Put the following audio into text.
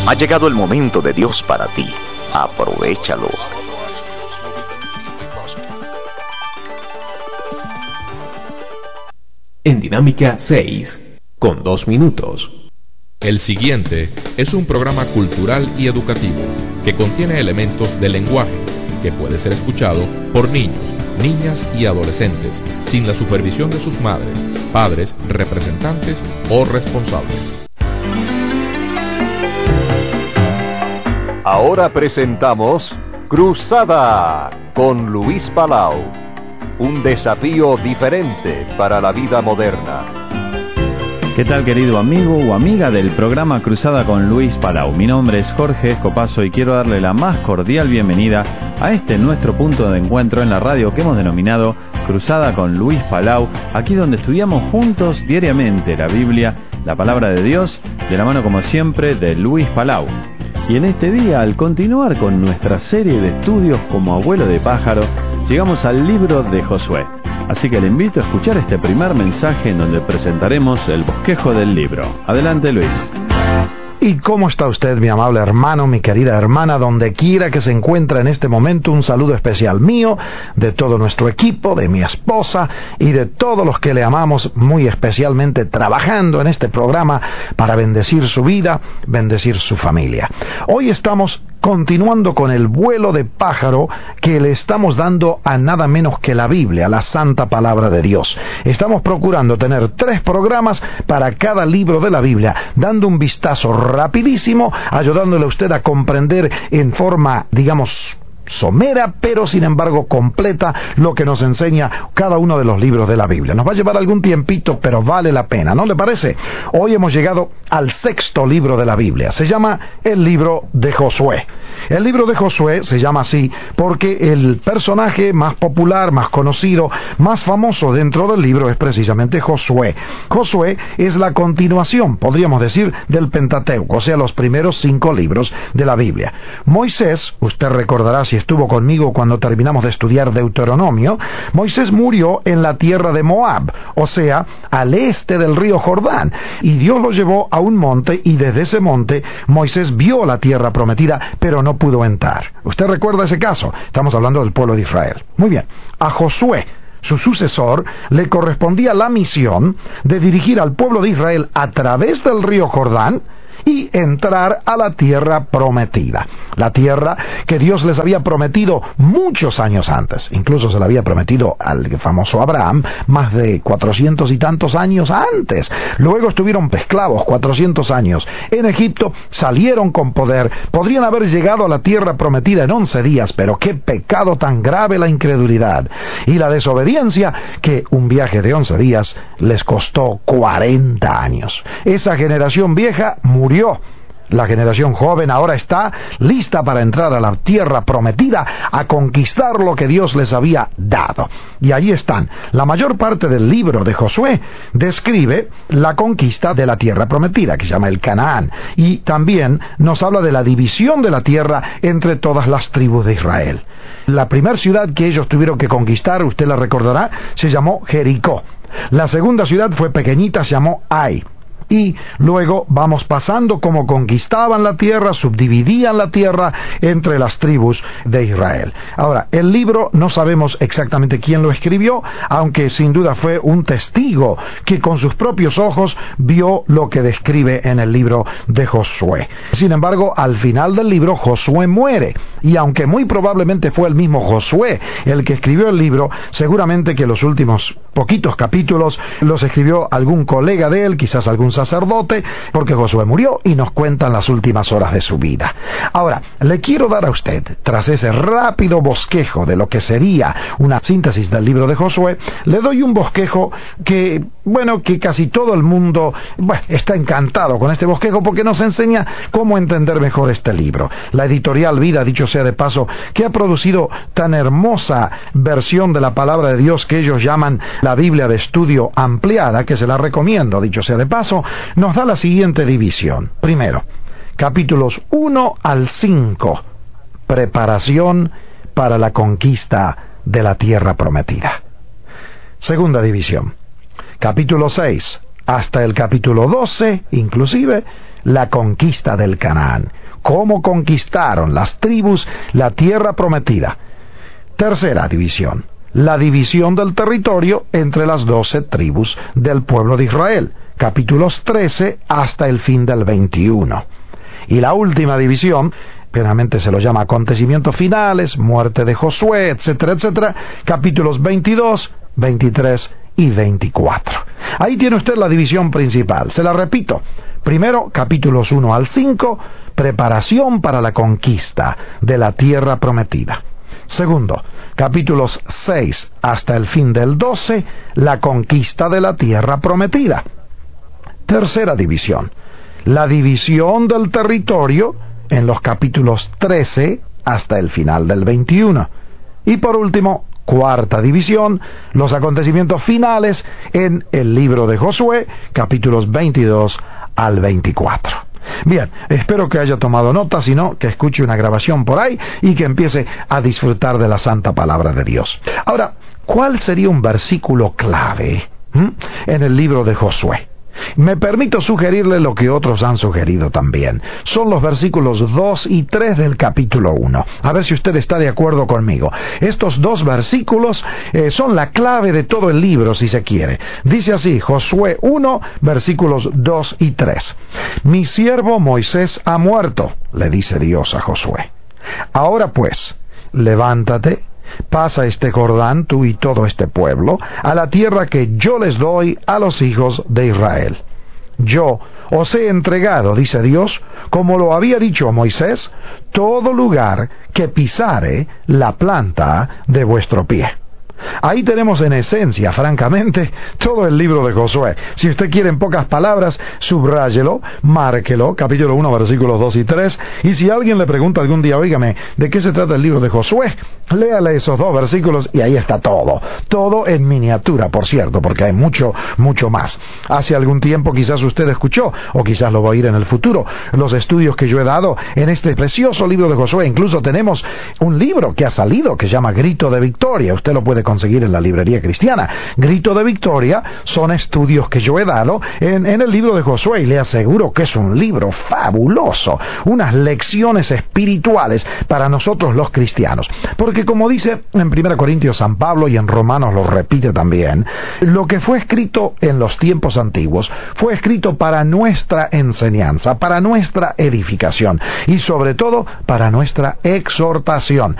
Ha llegado el momento de Dios para ti. Aprovéchalo. En Dinámica 6, con 2 minutos. El siguiente es un programa cultural y educativo que contiene elementos de lenguaje que puede ser escuchado por niños, niñas y adolescentes sin la supervisión de sus madres, padres, representantes o responsables. Ahora presentamos Cruzada con Luis Palau, un desafío diferente para la vida moderna. ¿Qué tal, querido amigo o amiga del programa Cruzada con Luis Palau? Mi nombre es Jorge Escopazo y quiero darle la más cordial bienvenida a este nuestro punto de encuentro en la radio que hemos denominado Cruzada con Luis Palau, aquí donde estudiamos juntos diariamente la Biblia, la palabra de Dios, de la mano como siempre de Luis Palau. Y en este día, al continuar con nuestra serie de estudios como abuelo de pájaro, llegamos al libro de Josué. Así que le invito a escuchar este primer mensaje en donde presentaremos el bosquejo del libro. Adelante, Luis. ¿Y cómo está usted, mi amable hermano, mi querida hermana, donde quiera que se encuentre en este momento? Un saludo especial mío, de todo nuestro equipo, de mi esposa y de todos los que le amamos muy especialmente trabajando en este programa para bendecir su vida, bendecir su familia. Hoy estamos continuando con el vuelo de pájaro que le estamos dando a nada menos que la Biblia, la santa palabra de Dios. Estamos procurando tener 3 programas para cada libro de la Biblia, dando un vistazo rapidísimo, ayudándole a usted a comprender en forma, digamos, somera, pero sin embargo completa, lo que nos enseña cada uno de los libros de la Biblia. Nos va a llevar algún tiempito, pero vale la pena, ¿no le parece? Hoy hemos llegado al 6º libro de la Biblia. Se llama el libro de Josué. El libro de Josué se llama así porque el personaje más popular, más conocido, más famoso dentro del libro es precisamente Josué. Josué es la continuación, podríamos decir, del Pentateuco, o sea, los primeros 5 libros de la Biblia. Moisés, usted recordará si estuvo conmigo cuando terminamos de estudiar Deuteronomio, Moisés murió en la tierra de Moab, o sea, al este del río Jordán, y Dios lo llevó a un monte, y desde ese monte Moisés vio la tierra prometida, pero no pudo entrar. ¿Usted recuerda ese caso? Estamos hablando del pueblo de Israel. Muy bien, a Josué, su sucesor, le correspondía la misión de dirigir al pueblo de Israel a través del río Jordán y entrar a la tierra prometida. La tierra que Dios les había prometido muchos años antes. Incluso se la había prometido al famoso Abraham más de 400 y tantos años antes. Luego estuvieron esclavos 400 años en Egipto, salieron con poder, podrían haber llegado a la tierra prometida en 11 días, pero qué pecado tan grave la incredulidad y la desobediencia que un viaje de 11 días les costó 40 años. Esa generación vieja murió. La generación joven ahora está lista para entrar a la tierra prometida, a conquistar lo que Dios les había dado. Y ahí están. La mayor parte del libro de Josué describe la conquista de la tierra prometida, que se llama el Canaán. Y también nos habla de la división de la tierra entre todas las tribus de Israel. La primera ciudad que ellos tuvieron que conquistar, usted la recordará, se llamó Jericó. La segunda ciudad fue pequeñita, se llamó Ai. Y luego vamos pasando cómo conquistaban la tierra, subdividían la tierra entre las tribus de Israel. Ahora, el libro no sabemos exactamente quién lo escribió, aunque sin duda fue un testigo que con sus propios ojos vio lo que describe en el libro de Josué. Sin embargo, al final del libro Josué muere, y aunque muy probablemente fue el mismo Josué el que escribió el libro, seguramente que los últimos poquitos capítulos los escribió algún colega de él, quizás algún sacerdote, porque Josué murió y nos cuentan las últimas horas de su vida. Ahora, le quiero dar a usted, tras ese rápido bosquejo de lo que sería una síntesis del libro de Josué, le doy un bosquejo que, que casi todo el mundo está encantado con este bosquejo porque nos enseña cómo entender mejor este libro. La editorial Vida, dicho sea de paso, que ha producido tan hermosa versión de la palabra de Dios que ellos llaman la Biblia de Estudio Ampliada, que se la recomiendo, dicho sea de paso, nos da la siguiente división. Primero, capítulos 1 al 5, preparación para la conquista de la tierra prometida. Segunda división, capítulo 6, hasta el capítulo 12, inclusive, la conquista del Canaán. Cómo conquistaron las tribus la tierra prometida. Tercera división, la división del territorio entre las 12 tribus del pueblo de Israel, capítulos 13 hasta el fin del 21. Y la última división, generalmente se lo llama acontecimientos finales, muerte de Josué, etcétera, etcétera, capítulos 22, 23 y 24. Ahí tiene usted la división principal. Se la repito. Primero, capítulos 1 al 5, preparación para la conquista de la tierra prometida. Segundo, capítulos 6 hasta el fin del 12, la conquista de la tierra prometida. Tercera división, la división del territorio en los capítulos 13 hasta el final del 21. Y por último, cuarta división, los acontecimientos finales en el libro de Josué, capítulos 22 al 24. Bien, espero que haya tomado nota, si no, que escuche una grabación por ahí y que empiece a disfrutar de la santa palabra de Dios. Ahora, ¿cuál sería un versículo clave en el libro de Josué? Me permito sugerirle lo que otros han sugerido también. Son los versículos 2 y 3 del capítulo 1. A ver si usted está de acuerdo conmigo. Estos dos versículos son la clave de todo el libro, si se quiere. Dice así, Josué 1, versículos 2 y 3. Mi siervo Moisés ha muerto, le dice Dios a Josué. Ahora pues, levántate, pasa este Jordán, tú y todo este pueblo, a la tierra que yo les doy a los hijos de Israel. Yo os he entregado, dice Dios, como lo había dicho a Moisés, todo lugar que pisare la planta de vuestro pie. Ahí tenemos en esencia, francamente, todo el libro de Josué. Si usted quiere en pocas palabras, subráyelo, márquelo, capítulo 1, versículos 2 y 3, y si alguien le pregunta algún día, óigame, ¿de qué se trata el libro de Josué? Léale esos dos versículos y ahí está todo. Todo en miniatura, por cierto, porque hay mucho, mucho más. Hace algún tiempo quizás usted escuchó, o quizás lo va a oír en el futuro, los estudios que yo he dado en este precioso libro de Josué. Incluso tenemos un libro que ha salido que se llama Grito de Victoria. Usted lo puede conseguir en la librería cristiana. Grito de Victoria son estudios que yo he dado en el libro de Josué y le aseguro que es un libro fabuloso, unas lecciones espirituales para nosotros los cristianos, porque como dice en 1 Corintios San Pablo y en Romanos lo repite también, lo que fue escrito en los tiempos antiguos fue escrito para nuestra enseñanza, para nuestra edificación y sobre todo para nuestra exhortación.